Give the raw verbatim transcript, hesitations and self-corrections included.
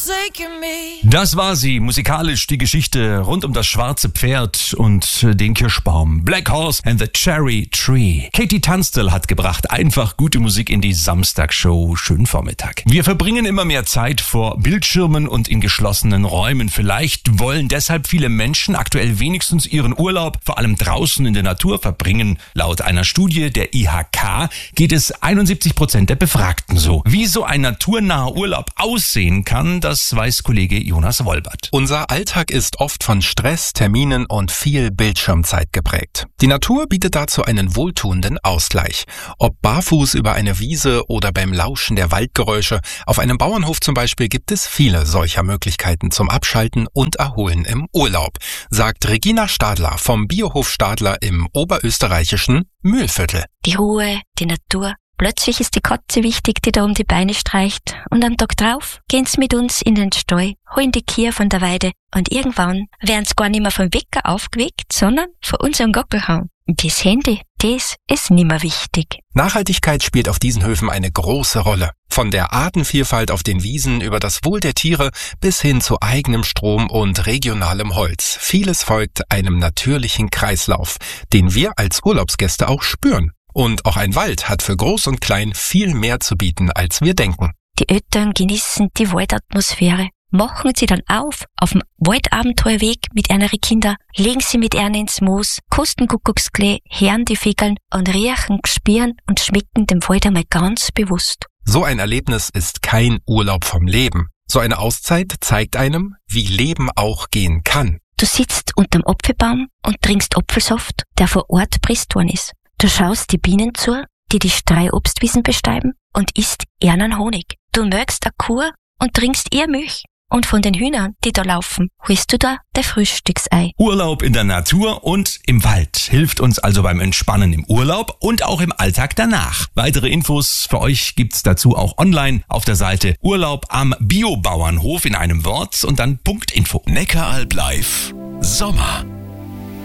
forsaken me. Das war sie, musikalisch die Geschichte rund um das schwarze Pferd und den Kirschbaum. Black Horse and the Cherry Tree. Katie Tunstall hat gebracht einfach gute Musik in die Samstagshow. Schönen Vormittag. Wir verbringen immer mehr Zeit vor Bildschirmen und in geschlossenen Räumen. Vielleicht wollen deshalb viele Menschen aktuell wenigstens ihren Urlaub vor allem draußen in der Natur verbringen. Laut einer Studie der I H K geht es einundsiebzig Prozent der Befragten so. Wie so ein naturnaher Urlaub aussehen kann, das weiß Kollege Jonas Wolbert. Unser Alltag ist oft von Stress, Terminen und viel Bildschirmzeit geprägt. Die Natur bietet dazu einen wohltuenden Ausgleich. Ob barfuß über eine Wiese oder beim Lauschen der Waldgeräusche, auf einem Bauernhof zum Beispiel gibt es viele solcher Möglichkeiten zum Abschalten und Erholen im Urlaub, sagt Regina Stadler vom Biohof Stadler im oberösterreichischen Mühlviertel. Die Ruhe, die Natur. Plötzlich ist die Katze wichtig, die da um die Beine streicht. Und am Tag drauf gehen sie mit uns in den Stall, holen die Kühe von der Weide und irgendwann werden sie gar nicht mehr vom Wecker aufgeweckt, sondern von unserem Gockelhang. Das Handy, das ist nicht mehr wichtig. Nachhaltigkeit spielt auf diesen Höfen eine große Rolle. Von der Artenvielfalt auf den Wiesen über das Wohl der Tiere bis hin zu eigenem Strom und regionalem Holz. Vieles folgt einem natürlichen Kreislauf, den wir als Urlaubsgäste auch spüren. Und auch ein Wald hat für Groß und Klein viel mehr zu bieten, als wir denken. Die Eltern genießen die Waldatmosphäre, machen sie dann auf, auf dem Waldabenteuerweg mit ihren Kindern, legen sie mit ihnen ins Moos, kosten Kuckucksklee, hören die Vögeln und riechen, spüren und schmecken dem Wald einmal ganz bewusst. So ein Erlebnis ist kein Urlaub vom Leben. So eine Auszeit zeigt einem, wie Leben auch gehen kann. Du sitzt unterm Apfelbaum und trinkst Apfelsaft, der vor Ort presst worden ist. Du schaust die Bienen zu, die die Streuobstwiesen bestäuben und isst ihren Honig. Du melkst eine Kuh und trinkst ihr Milch. Und von den Hühnern, die da laufen, holst du da der Frühstücksei. Urlaub in der Natur und im Wald hilft uns also beim Entspannen im Urlaub und auch im Alltag danach. Weitere Infos für euch gibt's dazu auch online auf der Seite Urlaub am Biobauernhof in einem Wort und dann Punkt Info. Neckaralb live Sommer.